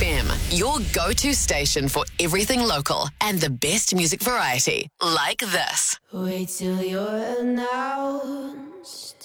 FM, your go-to station for everything local and the best music variety, like this. Wait till you're announced.